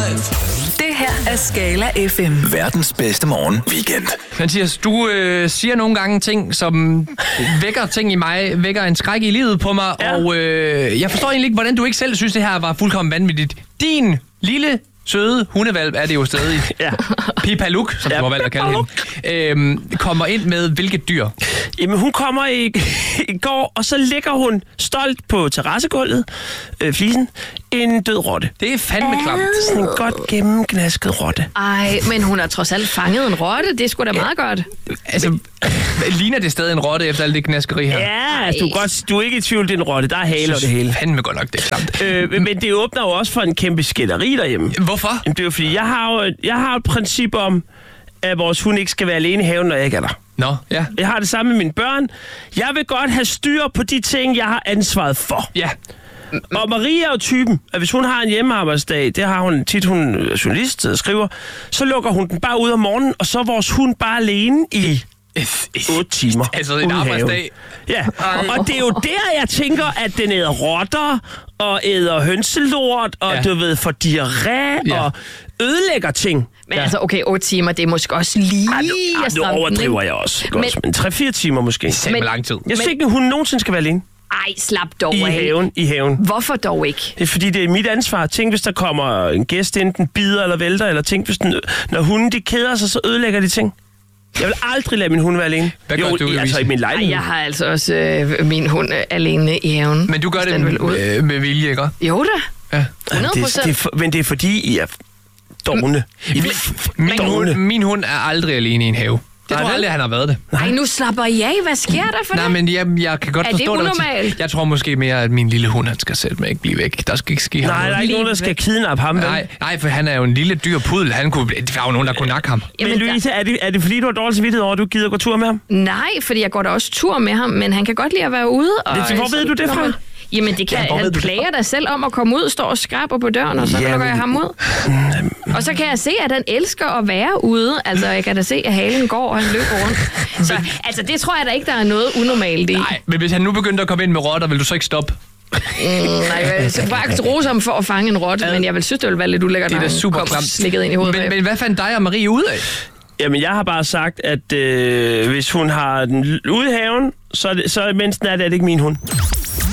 Det her er Skala FM. Verdens bedste morgen weekend. Mathias, du siger nogle gange ting, som vækker ting i mig, vækker en skræk i livet på mig, ja. Og jeg forstår egentlig ikke, hvordan du ikke selv synes, det her var fuldkommen vanvittigt. Din lille, søde hundevalp er det jo stadig. Ja. Pipaluk, som du har valgt at kalde hende, kommer ind med hvilket dyr? Jamen, hun kommer i går, og så ligger hun stolt på terrassegulvet, flisen, en død rotte. Det er fandme klamt. Sådan en godt gennemgnasket rotte. Ej, men hun har trods alt fanget en rotte. Det er sgu da meget godt. Altså, ligner det stadig en rotte efter alt det gnaskeri her? Ja, altså, du er ikke i tvivl, det er en rotte. Der er hale og det hele. Fandme godt nok, det er klamt. Men det åbner jo også for en kæmpe skænderi derhjemme. Hvorfor? Jamen, det er jo fordi, jeg har et princip om, at vores hund ikke skal være alene i haven, når jeg ikke er der. Nå, ja. Jeg har det samme med mine børn. Jeg vil godt have styr på de ting, jeg har ansvaret for. Ja. Og Marie er jo typen, at hvis hun har en hjemmearbejdsdag, det har hun tit, hun er journalist og skriver, så lukker hun den bare ud om morgenen, og så er vores hund bare alene i 8 timer. Altså en arbejdsdag. Ja, og det er jo der, jeg tænker, at den æder rotter, og æder hønselort, og du ved, får diarré, og ødelægger ting. Men altså, okay, 8 timer, det er måske også lige... Nu overdriver jeg også. Men 3-4 timer måske. Det er lang tid. Jeg synes ikke, at hun nogensinde skal være alene. Ej, slap dog af. I haven. Hvorfor dog ikke? Det er fordi, det er mit ansvar. Tænk, hvis der kommer en gæst ind, den bider eller vælter, eller tænk, hvis når hunden de keder sig, så ødelægger de ting. Jeg vil aldrig lade min hund være alene. Hvad gør du, altså i min lejlighed. Ej, jeg har altså også min hund alene i haven. Men du gør det med vilje, ikke? Jo da. Ja. 100%. Men det er fordi, I er dogne. Min hund er aldrig alene i en have. Det tror jeg aldrig, han har været det. Nej, nu slapper jeg af. Hvad sker der for det? Nej, men jeg kan godt forstå det. Er det unormalt? Jeg tror måske mere, at min lille hund, han skal sætte mig ikke blive væk. Der skal ikke ske ham. Nej, der er ikke nogen, der skal kidnappe ham. Nej, for han er jo en lille dyr pudel. Der var jo nogen, der kunne nakke ham. Men Louise, er det fordi, du har dårlig samvittighed over, at du gider gå tur med ham? Nej, fordi jeg går da også tur med ham, men han kan godt lide at være ude. Hvor ved du det fra? Jamen, det kan han plager dig selv om at komme ud, står og skraber på døren, og så lukker jeg ham ud. Og så kan jeg se, at han elsker at være ude. Altså, jeg kan da se, at halen går, og han løber rundt. Så altså, det tror jeg da ikke, der er noget unormalt i. Nej, men hvis han nu begyndte at komme ind med rotter, vil du så ikke stoppe? Nej, jeg vil faktisk rose ham for at fange en rotte, men jeg vil synes, det ville være lidt ulækkert, når han kom slikket ind i hovedet. Men hvad fandt dig og Marie ud af? Jamen, jeg har bare sagt, at hvis hun har den ude i haven, så mens den er det ikke min hund.